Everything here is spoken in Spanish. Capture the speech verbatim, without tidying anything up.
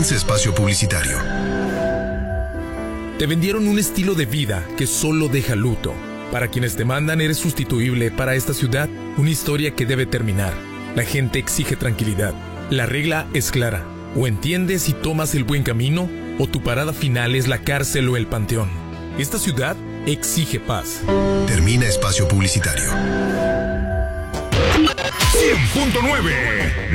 Comienza espacio publicitario. Te vendieron un estilo de vida que solo deja luto. Para quienes te mandan eres sustituible. Para esta ciudad, una historia que debe terminar. La gente exige tranquilidad. La regla es clara. O entiendes y tomas el buen camino, o tu parada final es la cárcel o el panteón. Esta ciudad exige paz. Termina espacio publicitario. cien punto nueve